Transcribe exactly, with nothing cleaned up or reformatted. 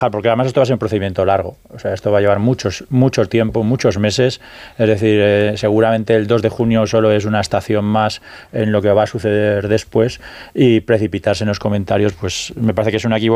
Porque además esto va a ser un procedimiento largo, o sea, esto va a llevar muchos, mucho tiempo, muchos meses, es decir, eh, seguramente el dos de junio solo es una estación más en lo que va a suceder después, y precipitarse en los comentarios, pues me parece que es una equivocación.